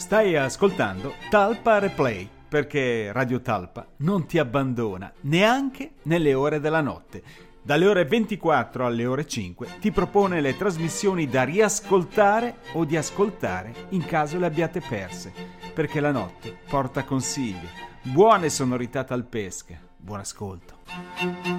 Stai ascoltando Talpa Replay, perché Radio Talpa non ti abbandona neanche nelle ore della notte. Dalle ore 24 alle ore 5 ti propone le trasmissioni da riascoltare o di ascoltare in caso le abbiate perse, perché la notte porta consigli, buone sonorità talpesche. Buon ascolto.